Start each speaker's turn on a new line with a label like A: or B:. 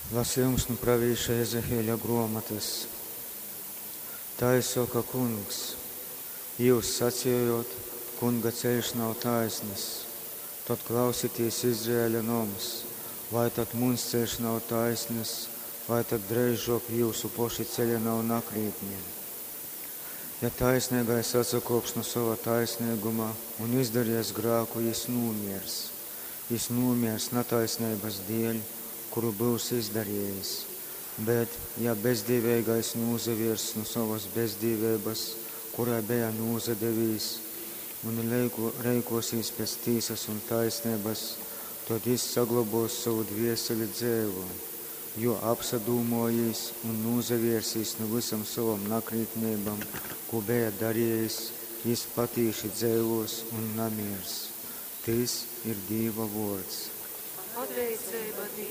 A: Lasījums no pravīša Ezehieļa grāmatas. Tā izsaka kungs, jūs sacījot, kunga ceļš nav taisnīgs. Tad klausieties Izraēļa nomas, vai tad mums ceļš nav taisnīgs, vai tad drēžok jūsu poši ceļa nav nakrītnie. Ja taisnīgais atsakops no sava taisnīguma un izdarījies grāku, jis nomiers netaisnības dēļ, kuru būs izdarījis. Bet, ja bezdīvīgais nozavirs no savas bezdīvības, kurai bija nozadevījis, un reikosies pēc tiesas un taisnības, tad jis saglabos savu dvieseli dzīvu, jo apsadūmojis un nozavirsīs no visam savam nakrītnībam, ko bija darījis, jis patīši dzīvos un namiers. Tas ir Dieva vārds.